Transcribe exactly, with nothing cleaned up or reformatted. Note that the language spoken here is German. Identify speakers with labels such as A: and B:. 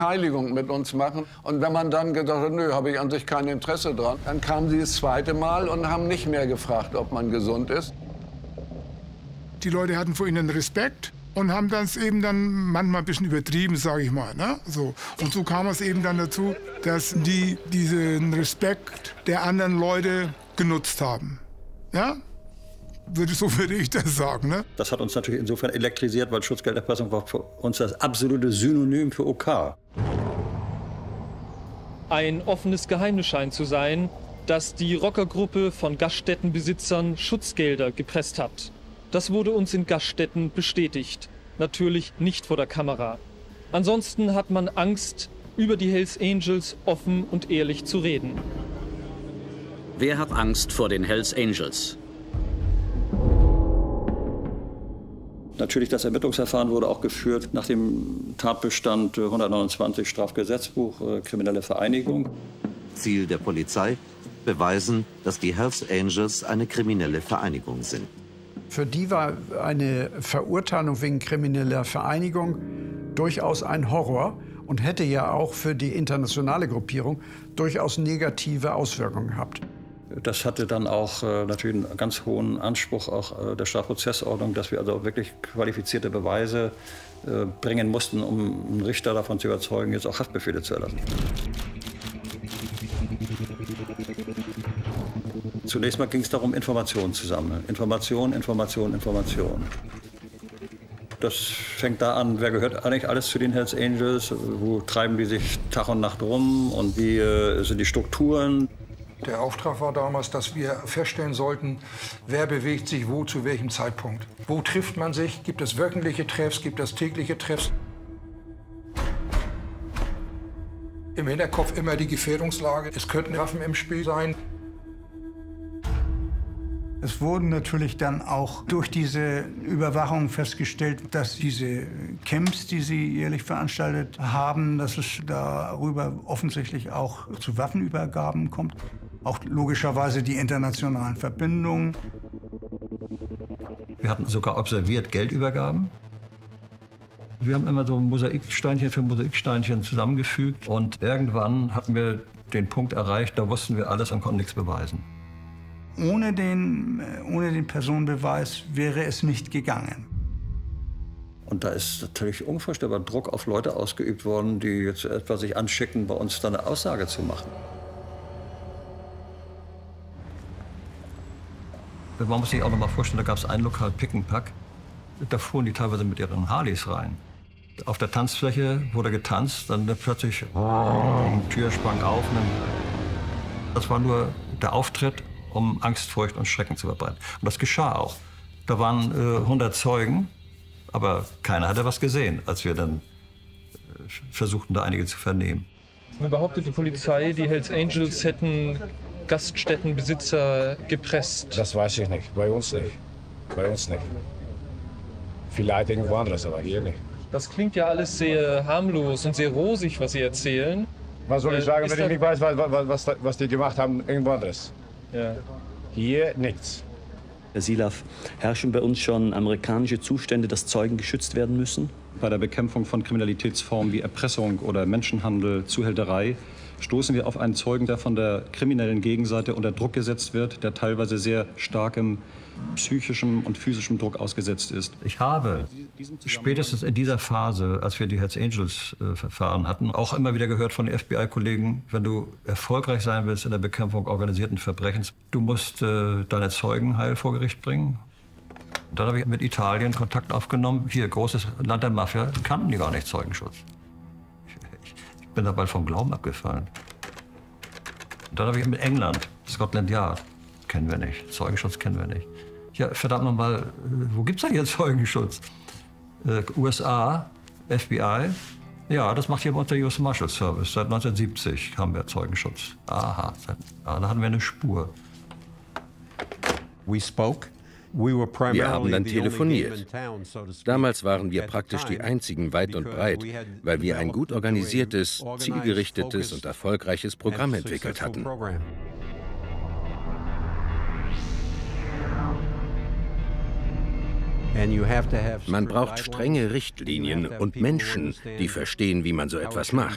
A: Heiligung mit uns machen. Und wenn man dann gedacht hat, nö, habe ich an sich kein Interesse dran, dann kamen sie das zweite Mal und haben nicht mehr gefragt, ob man gesund ist.
B: Die Leute hatten vor ihnen Respekt und haben das eben dann manchmal ein bisschen übertrieben, sage ich mal. Ne? So. Und so kam es eben dann dazu, dass die diesen Respekt der anderen Leute genutzt haben. Ja? Würde, so würde ich das sagen. Ne?
C: Das hat uns natürlich insofern elektrisiert, weil Schutzgelderpressung war für uns das absolute Synonym für OK.
D: Ein offenes Geheimnis scheint zu sein, dass die Rockergruppe von Gaststättenbesitzern Schutzgelder gepresst hat. Das wurde uns in Gaststätten bestätigt. Natürlich nicht vor der Kamera. Ansonsten hat man Angst, über die Hells Angels offen und ehrlich zu reden.
E: Wer hat Angst vor den Hells Angels?
C: Natürlich, das Ermittlungsverfahren wurde auch geführt nach dem Tatbestand hundertneunundzwanzig Strafgesetzbuch, äh, kriminelle Vereinigung.
F: Ziel der Polizei: beweisen, dass die Hells Angels eine kriminelle Vereinigung sind.
G: Für die war eine Verurteilung wegen krimineller Vereinigung durchaus ein Horror und hätte ja auch für die internationale Gruppierung durchaus negative Auswirkungen gehabt.
C: Das hatte dann auch äh, natürlich einen ganz hohen Anspruch auch äh, der Strafprozessordnung, dass wir also wirklich qualifizierte Beweise äh, bringen mussten, um einen Richter davon zu überzeugen, jetzt auch Haftbefehle zu erlassen. Zunächst mal ging es darum, Informationen zu sammeln. Information, Information, Information. Das fängt da an, wer gehört eigentlich alles zu den Hells Angels, wo treiben die sich Tag und Nacht rum und wie äh, sind die Strukturen.
H: Der Auftrag war damals, dass wir feststellen sollten, wer bewegt sich wo, zu welchem Zeitpunkt. Wo trifft man sich? Gibt es wöchentliche Treffs? Gibt es tägliche Treffs? Im Hinterkopf immer die Gefährdungslage. Es könnten Waffen im Spiel sein.
I: Es wurden natürlich dann auch durch diese Überwachung festgestellt, dass diese Camps, die sie jährlich veranstaltet haben, dass es darüber offensichtlich auch zu Waffenübergaben kommt. Auch logischerweise die internationalen Verbindungen.
C: Wir hatten sogar observiert Geldübergaben. Wir haben immer so Mosaiksteinchen für Mosaiksteinchen zusammengefügt. Und irgendwann hatten wir den Punkt erreicht, da wussten wir alles und konnten nichts beweisen.
I: Ohne den, ohne den Personenbeweis wäre es nicht gegangen.
C: Und da ist natürlich unvorstellbar Druck auf Leute ausgeübt worden, die jetzt etwa sich anschicken, bei uns dann eine Aussage zu machen. Man muss sich auch noch mal vorstellen, da gab es ein Lokal Pick and Pack. Da fuhren die teilweise mit ihren Harleys rein. Auf der Tanzfläche wurde getanzt, dann plötzlich oh, die Tür sprang auf. Und dann, das war nur der Auftritt, um Angst, Furcht und Schrecken zu verbreiten. Und das geschah auch. Da waren äh, hundert Zeugen, aber keiner hatte was gesehen, als wir dann äh, versuchten, da einige zu vernehmen.
D: Nun behauptet die Polizei, die Hells Angels hätten Gaststättenbesitzer gepresst.
J: Das weiß ich nicht. Bei uns nicht. Bei uns nicht. Vielleicht irgendwo anderes, aber hier nicht.
D: Das klingt ja alles sehr harmlos und sehr rosig, was Sie erzählen.
J: Was soll ich
D: äh,
J: sagen, wenn ich nicht weiß, was, was, was, was die gemacht haben, irgendwo anderes?
D: Ja.
J: Hier nichts.
K: Herr Silaf, herrschen bei uns schon amerikanische Zustände, dass Zeugen geschützt werden müssen?
L: Bei der Bekämpfung von Kriminalitätsformen wie Erpressung oder Menschenhandel, Zuhälterei stoßen wir auf einen Zeugen, der von der kriminellen Gegenseite unter Druck gesetzt wird, der teilweise sehr starkem psychischem und physischem Druck ausgesetzt ist.
C: Ich habe spätestens in dieser Phase, als wir die Hells Angels äh, Verfahren hatten, auch immer wieder gehört von den F B I-Kollegen, wenn du erfolgreich sein willst in der Bekämpfung organisierten Verbrechens, du musst äh, deine Zeugen heil vor Gericht bringen. Dann habe ich mit Italien Kontakt aufgenommen. Hier, großes Land der Mafia, kannten die gar nicht Zeugenschutz. Ich, ich bin da bald vom Glauben abgefallen. Dann habe ich mit England, Scotland Yard, kennen wir nicht, Zeugenschutz kennen wir nicht. Ja, verdammt nochmal, wo gibt's denn hier Zeugenschutz? Äh, U S A, F B I, ja, das macht hier bei uns der U S Marshal Service. Seit neunzehnhundertsiebzig haben wir Zeugenschutz. Aha, seit, ah, da hatten wir eine Spur.
M: We spoke. Wir haben dann telefoniert. Damals waren wir praktisch die einzigen weit und breit, weil wir ein gut organisiertes, zielgerichtetes und erfolgreiches Programm entwickelt hatten. Man braucht strenge Richtlinien und Menschen, die verstehen, wie man so etwas macht.